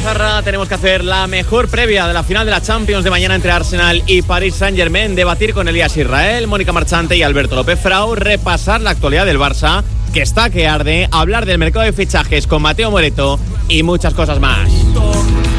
Zarra tenemos que hacer la mejor previa de la final de la Champions de mañana entre Arsenal y Paris Saint-Germain, debatir con Elías Israel, Mónica Marchante y Alberto López Frau, repasar la actualidad del Barça, que está que arde, hablar del mercado de fichajes con Mateo Moreto y muchas cosas más.